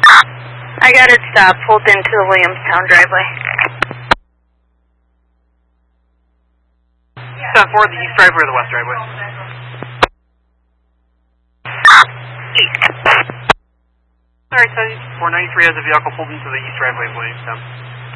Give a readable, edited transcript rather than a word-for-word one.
I got it stopped. Pulled into the Williamstown driveway. 10-4, the east driveway or the west driveway? East. Alright, 493 has a vehicle pulled into the east driveway of Williamstown.